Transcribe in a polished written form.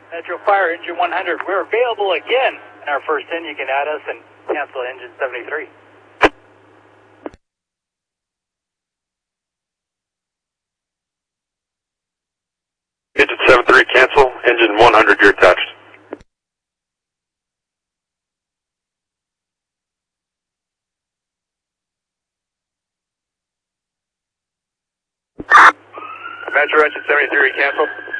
Metro Fire, engine 100. We're available again in our first in. You can add us and cancel engine 73. Engine 73, cancel. Engine 100, you're attached. Metro engine 73, cancel.